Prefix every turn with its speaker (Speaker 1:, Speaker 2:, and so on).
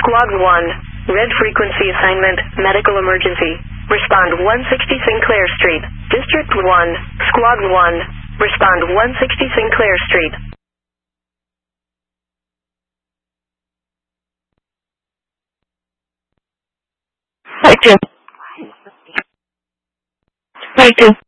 Speaker 1: Squad 1, red frequency assignment, medical emergency. Respond 160 Sinclair Street. District 1, Squad 1, respond 160 Sinclair Street.
Speaker 2: Right,